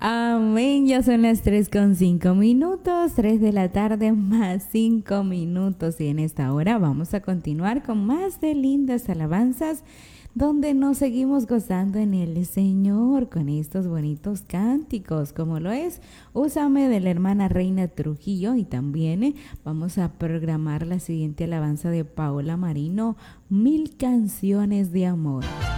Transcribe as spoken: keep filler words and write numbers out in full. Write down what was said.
Amén, ya son las tres con cinco minutos, tres de la tarde más cinco minutos y en esta hora vamos a continuar con más de lindas alabanzas donde nos seguimos gozando en el Señor con estos bonitos cánticos, como lo es Úsame de la hermana Reina Trujillo y también eh, vamos a programar la siguiente alabanza de Paola Marino, Mil canciones de amor.